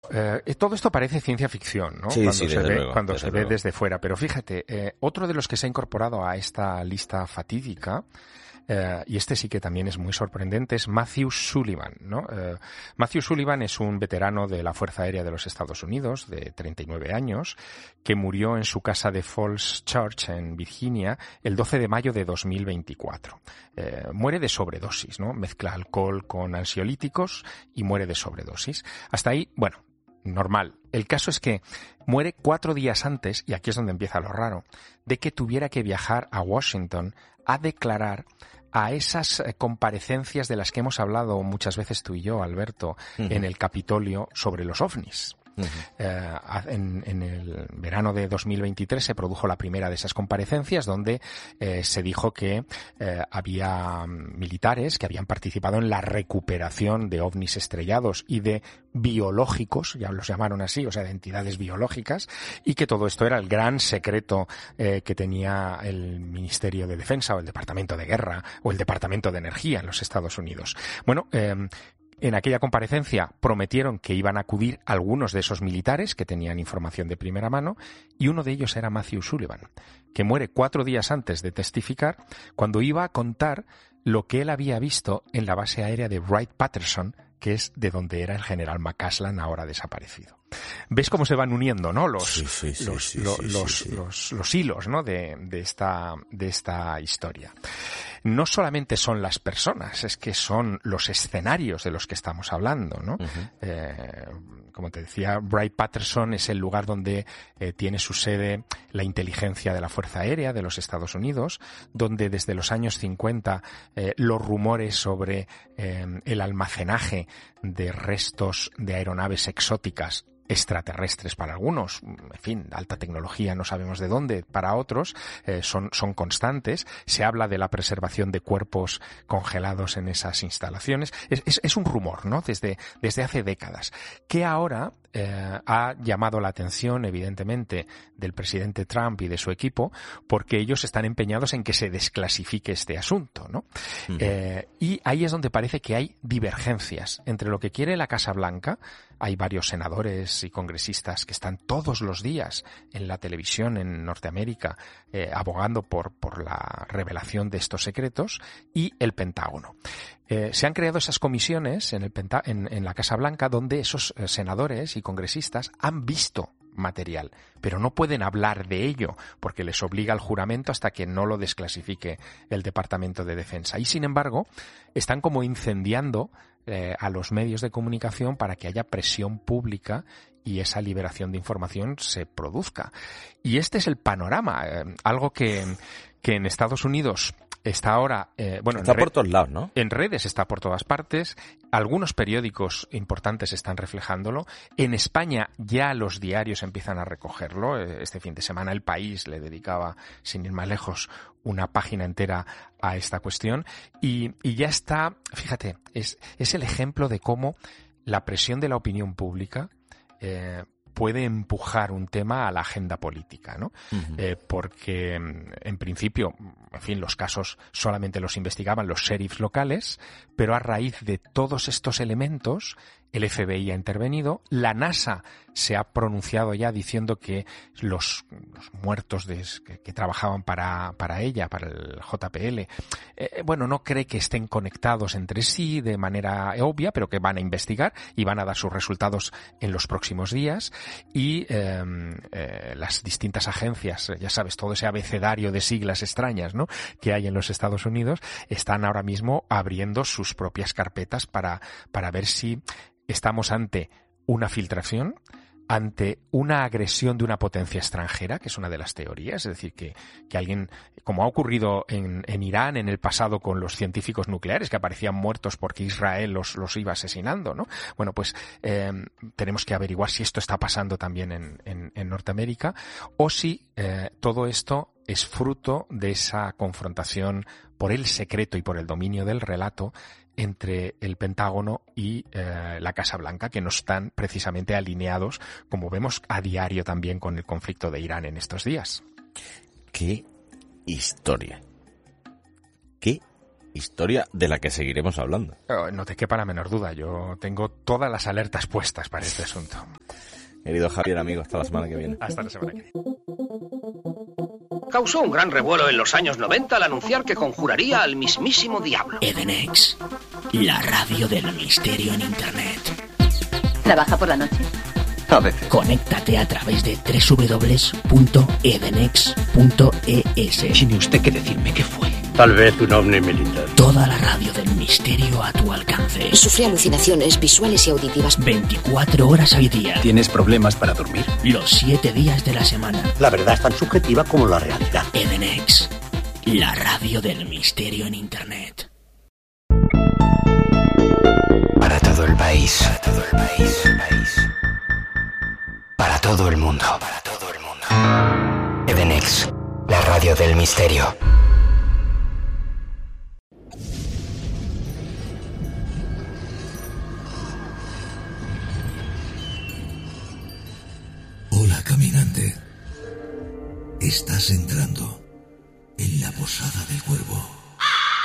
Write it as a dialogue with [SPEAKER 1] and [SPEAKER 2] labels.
[SPEAKER 1] Todo esto parece ciencia ficción, ¿no?
[SPEAKER 2] Sí,
[SPEAKER 1] Cuando se ve desde fuera. Pero fíjate, otro de los que se ha incorporado a esta lista fatídica, y este sí que también es muy sorprendente, es Matthew Sullivan, ¿no? Matthew Sullivan es un veterano de la Fuerza Aérea de los Estados Unidos, de 39 años, que murió en su casa de Falls Church, en Virginia, el 12 de mayo de 2024. Muere de sobredosis, ¿no? Mezcla alcohol con ansiolíticos y muere de sobredosis. Hasta ahí, bueno, normal. El caso es que muere 4 días antes, y aquí es donde empieza lo raro, de que tuviera que viajar a Washington a declarar a esas comparecencias de las que hemos hablado muchas veces tú y yo, Alberto, en el Capitolio sobre los ovnis. En el verano de 2023 se produjo la primera de esas comparecencias donde se dijo que había militares que habían participado en la recuperación de ovnis estrellados y de biológicos, ya los llamaron así, o sea, de entidades biológicas, y que todo esto era el gran secreto que tenía el Ministerio de Defensa o el Departamento de Guerra o el Departamento de Energía en los Estados Unidos. Bueno, en aquella comparecencia prometieron que iban a acudir algunos de esos militares que tenían información de primera mano, y uno de ellos era Matthew Sullivan, que muere 4 días antes de testificar, cuando iba a contar lo que él había visto en la base aérea de Wright-Patterson, que es de donde era el general McCasland, ahora desaparecido. ¿Ves cómo se van uniendo, no? Los hilos, ¿no? de esta historia. No solamente son las personas, es que son los escenarios de los que estamos hablando, ¿no? Como te decía, Wright-Patterson es el lugar donde tiene su sede la inteligencia de la Fuerza Aérea de los Estados Unidos, donde desde los años 50 los rumores sobre el almacenaje de restos de aeronaves exóticas extraterrestres para algunos, en fin, alta tecnología, no sabemos de dónde, para otros, son constantes. Se habla de la preservación de cuerpos congelados en esas instalaciones. Es un rumor, ¿no? Desde hace décadas, que ahora ha llamado la atención, evidentemente, del presidente Trump y de su equipo, porque ellos están empeñados en que se desclasifique este asunto, ¿no? Y ahí es donde parece que hay divergencias entre lo que quiere la Casa Blanca. Hay varios senadores y congresistas que están todos los días en la televisión en Norteamérica abogando por la revelación de estos secretos, y el Pentágono. Se han creado esas comisiones en la Casa Blanca donde esos senadores y congresistas han visto material, pero no pueden hablar de ello porque les obliga el juramento hasta que no lo desclasifique el Departamento de Defensa. Y sin embargo, están como incendiando a los medios de comunicación para que haya presión pública y esa liberación de información se produzca. Y este es el panorama, algo que en Estados Unidos está ahora...
[SPEAKER 2] está por todos lados, ¿no?
[SPEAKER 1] En redes está por todas partes. Algunos periódicos importantes están reflejándolo. En España ya los diarios empiezan a recogerlo. Este fin de semana El País le dedicaba, sin ir más lejos, una página entera a esta cuestión. Y ya está, fíjate, es el ejemplo de cómo la presión de la opinión pública puede empujar un tema a la agenda política, ¿no? Porque, en principio, en fin, los casos solamente los investigaban los sheriffs locales, pero a raíz de todos estos elementos, el FBI ha intervenido, la NASA se ha pronunciado ya diciendo que los muertos que trabajaban para ella, para el JPL, no cree que estén conectados entre sí de manera obvia, pero que van a investigar y van a dar sus resultados en los próximos días. Y las distintas agencias, ya sabes, todo ese abecedario de siglas extrañas, ¿no?, que hay en los Estados Unidos, están ahora mismo abriendo sus propias carpetas para ver si estamos ante una filtración, ante una agresión de una potencia extranjera, que es una de las teorías, es decir, que alguien, como ha ocurrido en Irán en el pasado con los científicos nucleares que aparecían muertos porque Israel los iba asesinando, ¿no? Bueno, pues tenemos que averiguar si esto está pasando también en Norteamérica, o si todo esto es fruto de esa confrontación por el secreto y por el dominio del relato entre el Pentágono y la Casa Blanca, que no están precisamente alineados, como vemos a diario también con el conflicto de Irán en estos días.
[SPEAKER 2] ¡Qué historia! ¡Qué Historia de la que seguiremos hablando.
[SPEAKER 1] No te quepa la menor duda, yo tengo todas las alertas puestas para este asunto.
[SPEAKER 2] Querido Javier, amigo, hasta la semana que viene.
[SPEAKER 1] Hasta la semana que viene.
[SPEAKER 3] Causó un gran revuelo en los años 90 al anunciar que conjuraría al mismísimo diablo.
[SPEAKER 4] Edenex, la radio del misterio en Internet.
[SPEAKER 5] ¿Trabaja por la noche?
[SPEAKER 4] A veces. Conéctate a través de www.edenex.es.
[SPEAKER 3] ¿Tiene usted que decirme qué fue?
[SPEAKER 6] Tal vez un ovni militar.
[SPEAKER 4] Toda la radio del misterio a tu alcance.
[SPEAKER 7] Sufre alucinaciones visuales y auditivas.
[SPEAKER 4] 24 horas al día.
[SPEAKER 6] ¿Tienes problemas para dormir?
[SPEAKER 4] Los 7 días de la semana.
[SPEAKER 6] La verdad es tan subjetiva como la realidad.
[SPEAKER 4] Edenex, la radio del misterio en Internet.
[SPEAKER 8] Para todo el país. Para todo el país. Para todo el mundo. Para todo el mundo. Edenex, la radio del misterio.
[SPEAKER 9] Hola, caminante. Estás entrando en la posada del cuervo.